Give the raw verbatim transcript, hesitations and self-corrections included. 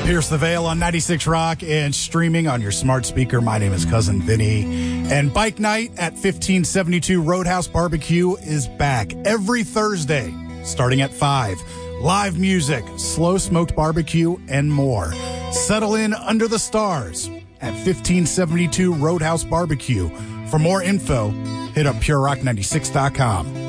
Pierce the Veil on ninety-six Rock and streaming on your smart speaker. My name is Cousin Vinny. And Bike Night at fifteen seventy-two Roadhouse Barbecue is back every Thursday, starting at five. Live music, slow smoked barbecue, and more. Settle in under the stars at fifteen seventy-two Roadhouse Barbecue. For more info, hit up pure rock ninety-six dot com.